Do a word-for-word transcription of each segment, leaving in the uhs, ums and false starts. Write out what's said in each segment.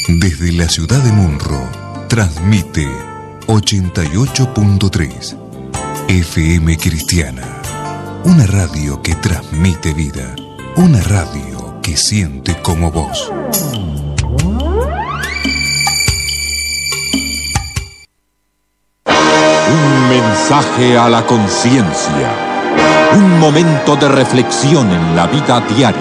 Desde la ciudad de Munro, transmite ochenta y ocho punto tres F M Cristiana. Una radio que transmite vida. Una radio que siente como vos. Un mensaje a la conciencia. Un momento de reflexión en la vida diaria.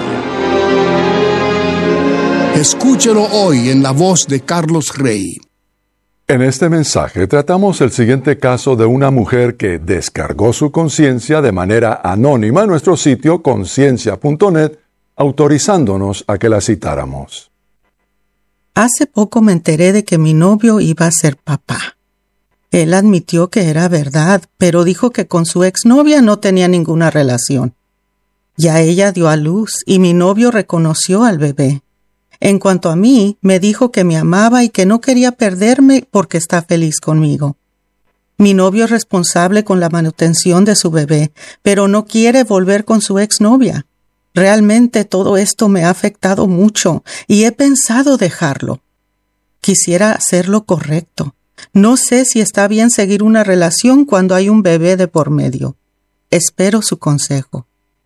Escúchelo hoy en la voz de Carlos Rey. En este mensaje tratamos el siguiente caso de una mujer que descargó su conciencia de manera anónima en nuestro sitio conciencia punto net, autorizándonos a que la citáramos. Hace poco me enteré de que mi novio iba a ser papá. Él admitió que era verdad, pero dijo que con su exnovia no tenía ninguna relación. Ya ella dio a luz y mi novio reconoció al bebé. En cuanto a mí, me dijo que me amaba y que no quería perderme porque está feliz conmigo. Mi novio es responsable con la manutención de su bebé, pero no quiere volver con su exnovia. Realmente todo esto me ha afectado mucho y he pensado dejarlo. Quisiera hacer lo correcto. No sé si está bien seguir una relación cuando hay un bebé de por medio. Espero su consejo.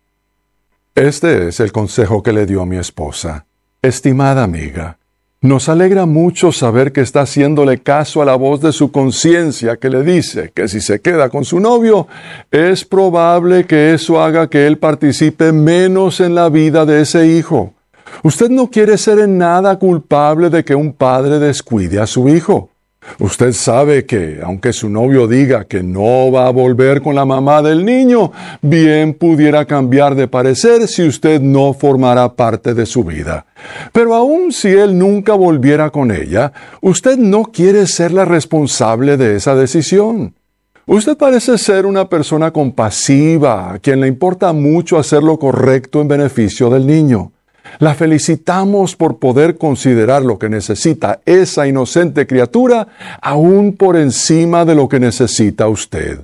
Este es el consejo que le dio mi esposa. Estimada amiga, nos alegra mucho saber que está haciéndole caso a la voz de su conciencia que le dice que si se queda con su novio, es probable que eso haga que él participe menos en la vida de ese hijo. Usted no quiere ser en nada culpable de que un padre descuide a su hijo. Usted sabe que, aunque su novio diga que no va a volver con la mamá del niño, bien pudiera cambiar de parecer si usted no formara parte de su vida. Pero aun si él nunca volviera con ella, usted no quiere ser la responsable de esa decisión. Usted parece ser una persona compasiva, a quien le importa mucho hacer lo correcto en beneficio del niño. La felicitamos por poder considerar lo que necesita esa inocente criatura aún por encima de lo que necesita usted.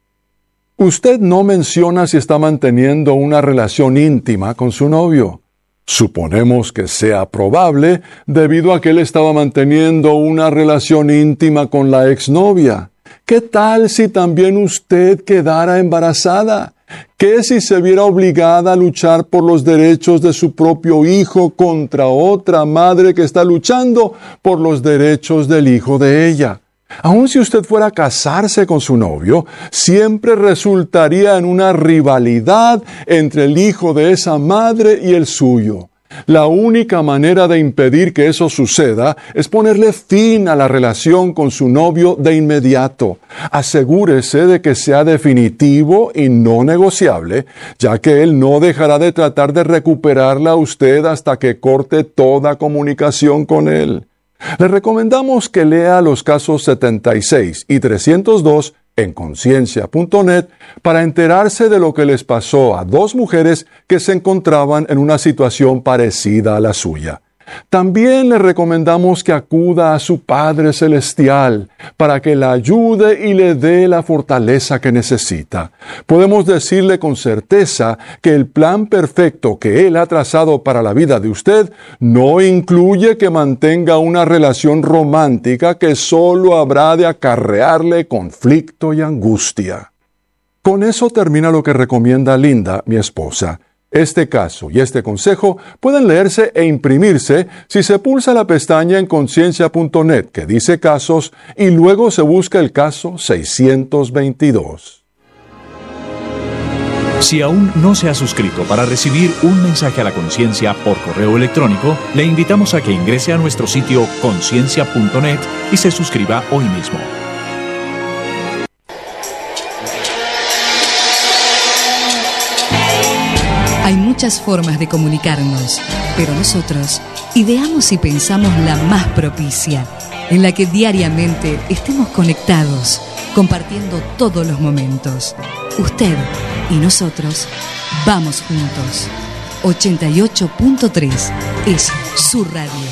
Usted no menciona si está manteniendo una relación íntima con su novio. Suponemos que sea probable debido a que él estaba manteniendo una relación íntima con la exnovia. ¿Qué tal si también usted quedara embarazada? ¿Qué si se viera obligada a luchar por los derechos de su propio hijo contra otra madre que está luchando por los derechos del hijo de ella? Aun si usted fuera a casarse con su novio, siempre resultaría en una rivalidad entre el hijo de esa madre y el suyo. La única manera de impedir que eso suceda es ponerle fin a la relación con su novio de inmediato. Asegúrese de que sea definitivo y no negociable, ya que él no dejará de tratar de recuperarla a usted hasta que corte toda comunicación con él. Le recomendamos que lea los casos setenta y seis y trescientos dos en conciencia punto net para enterarse de lo que les pasó a dos mujeres que se encontraban en una situación parecida a la suya. También le recomendamos que acuda a su Padre Celestial para que la ayude y le dé la fortaleza que necesita. Podemos decirle con certeza que el plan perfecto que Él ha trazado para la vida de usted no incluye que mantenga una relación romántica que solo habrá de acarrearle conflicto y angustia. Con eso termina lo que recomienda Linda, mi esposa. Este caso y este consejo pueden leerse e imprimirse si se pulsa la pestaña en conciencia punto net que dice casos y luego se busca el caso seiscientos veintidós. Si aún no se ha suscrito para recibir un mensaje a la conciencia por correo electrónico, le invitamos a que ingrese a nuestro sitio conciencia punto net y se suscriba hoy mismo. Hay muchas formas de comunicarnos, pero nosotros ideamos y pensamos la más propicia, en la que diariamente estemos conectados, compartiendo todos los momentos. Usted y nosotros vamos juntos. ochenta y ocho punto tres es su radio.